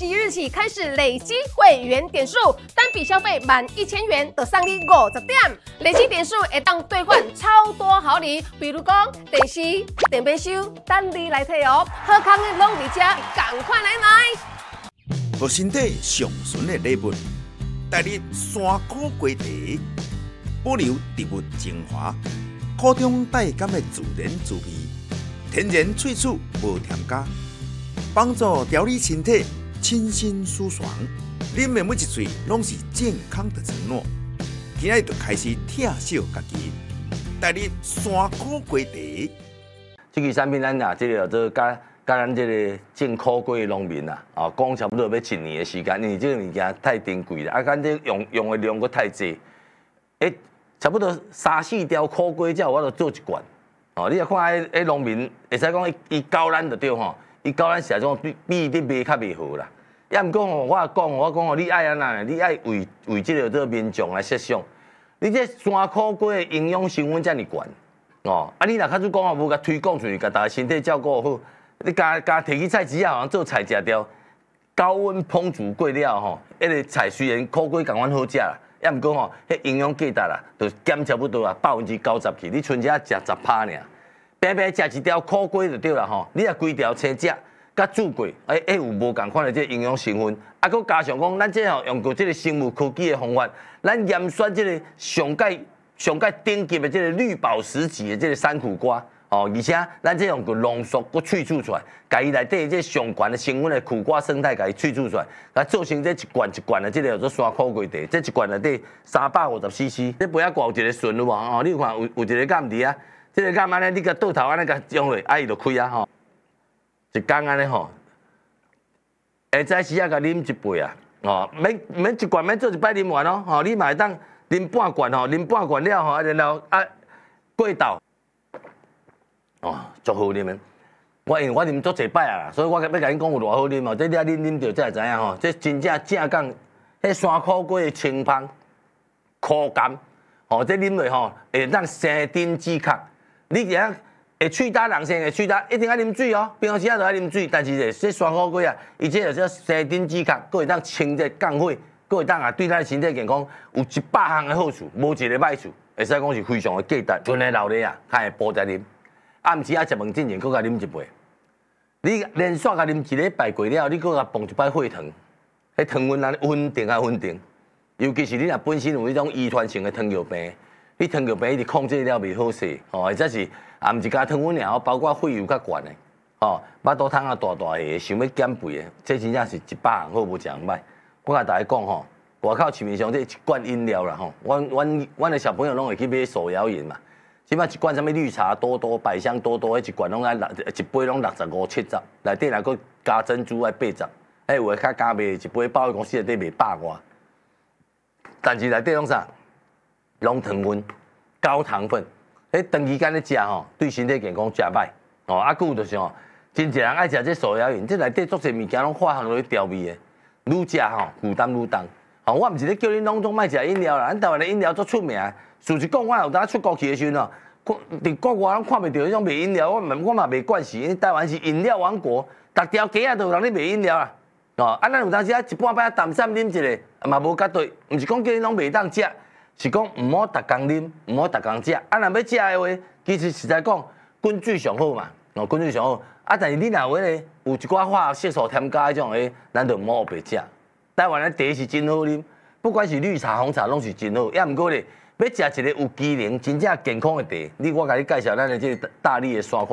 即日起开始累积会员点数，单笔消费满1000元就送你50点，累积点数会当兑换超多好礼，比如讲电视、电冰箱，等你来摕哦。好康的拢伫遮，赶快来买！ 互身体上纯的礼物，带你山苦瓜茶，保留植物精华，苦中带甘的自然滋味，天然萃取无添加，帮助调理身体，清新舒爽。啉的每一嘴拢是健康的承诺。今日就开始疼惜家己，带你山苦瓜茶。 这支产品咱啊，这个做甲咱这个种苦瓜的农民啊，讲差不多要1年的时间，因为这个物件太珍贵了，咱这用的量佫太济，差不多3、4条苦瓜才有法度做一罐。你若看迄农民，会使讲伊教咱就对吼，伊教咱是种比你卖较袂好啦。也毋过吼，我讲吼，你爱安那，你爱为这个民众来设想，你这山苦瓜的营养成分遮尔悬。你若较主讲无甲推广出去，甲大家身体照顾好，你加摕去菜市啊，做菜食掉，高温烹煮过了吼，迄个菜虽然苦瓜共款好食啦，也毋过吼，迄营养价值啦，就减差不多啊90%去，你剩下食10%尔。平平食一条苦瓜就对啦吼，你若规条青食，甲煮过，有无共款的这营养成分，佫加上讲，咱这吼用过这个生物科技的方法，咱验选这个上界顶级的这个绿宝石级的这个山苦瓜，而且咱这用个浓缩佮萃取出来，甲伊内底这上悬的成分的苦瓜生态，甲伊萃取出来，甲做成这一罐的这个叫做山苦瓜茶，这一罐内底350cc， 这杯仔挂有一个顺有无？你有看有一个杆伫啊？这个杆安尼，你甲倒头安尼甲用落，伊就开啊吼。一缸安尼吼，下早时啊甲啉一杯啊，免一罐免做一摆啉完哦，你嘛会当啉半罐吼，啉半罐了吼，然后过豆，足好啉的。因为我啉足侪摆啊，所以我要甲恁讲有偌好啉哦。这你啊啉着才会知影吼，这真正讲，迄山苦瓜的清芳、苦甘，这啉落吼会当生津止渴。你只会喙焦人生会喙焦，一定要啉水哦。平常时啊就要啉水，但是这山苦瓜啊，伊这就叫生津止渴，佫会当清这降火，佫会当对咱身体健康有100项的好处，无一个歹处，会使讲是非常的价值。剩的老咧啊，较会补在啉。暗时啊食饭之前，佫甲啉一杯。你连续甲啉1礼拜过了，你佫甲放一摆血糖，迄糖分啊稳定啊稳定。尤其是你若本身有迄种遗传性的糖尿病。你糖尿病一直控制了袂好势，或者是也毋是加糖分尔，包括血油较悬的，巴肚汤啊大个，想要减肥的，这真正是100项好无一项歹。我甲大家讲吼，外口市面上这一罐饮料啦吼，阮的小朋友拢会去买手摇饮嘛，即摆一罐什么绿茶多多、百香多多，一罐拢一杯拢65、70，内底若佫加珍珠爱80，有诶较加卖一杯百货公司内底卖100外，但是内底拢啥？拢糖分、高糖分，长期间咧食吼，对身体健康真歹。佫有就是吼，真侪人爱食这手摇饮，这内底足侪物件拢化学落去调味的，愈食吼负担愈重。我毋是咧叫恁拢总莫食饮料啦，咱台湾的饮料足出名。事实讲，我有当出国去的时阵哦，伫国外拢看袂到迄种卖饮料，我嘛袂惯势，因为台湾是饮料王国，逐条街啊都有人咧卖饮料啦。咱有当时一半摆淡散啉一个，嘛无绝对，毋是讲叫恁拢袂当食。是讲毋好逐工啉，毋好逐工食。若要食的话，其实实在讲，滚水上好嘛，滚水上好。但是你若有有一寡化学色素添加迄种咱就毋好白食。台湾的茶是真好啉，不管是绿茶、红茶，拢是真好。也毋过咧，要食一个有机能、真正健康的茶，我甲你介绍咱的这个大力的山苦。